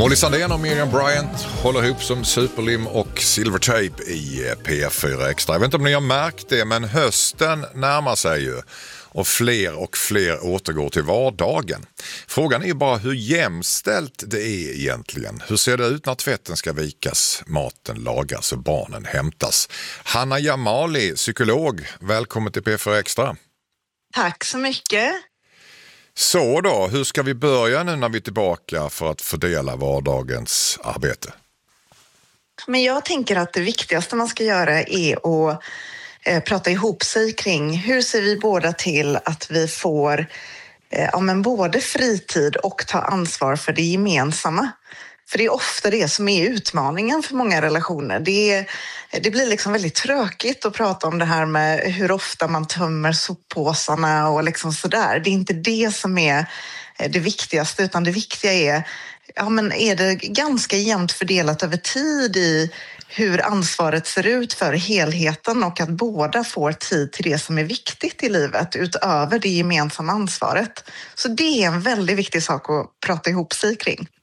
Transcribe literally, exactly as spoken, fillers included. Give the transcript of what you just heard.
Molly Sandén och Miriam Bryant håller ihop som Superlim och Silvertape i P F fyra Extra. Jag vet inte om ni har märkt det, men hösten närmar sig ju och fler och fler återgår till vardagen. Frågan är ju bara hur jämställt det är egentligen. Hur ser det ut när tvätten ska vikas, maten lagas och barnen hämtas? Hanna Jamali, psykolog, välkommen till P F fyra Extra. Tack så mycket. Så då, hur ska vi börja nu när vi är tillbaka för att fördela vardagens arbete? Men jag tänker att det viktigaste man ska göra är att eh, prata ihop sig kring hur ser vi båda till att vi får eh, ja, men både fritid och ta ansvar för det gemensamma. För det är ofta det som är utmaningen för många relationer. Det, är, det blir liksom väldigt tråkigt att prata om det här med hur ofta man tömmer soppåsarna och liksom sådär. Det är inte det som är det viktigaste, utan det viktiga är, ja, men är det ganska jämnt fördelat över tid i hur ansvaret ser ut för helheten och att båda får tid till det som är viktigt i livet utöver det gemensamma ansvaret. Så det är en väldigt viktig sak att prata ihop sig kring.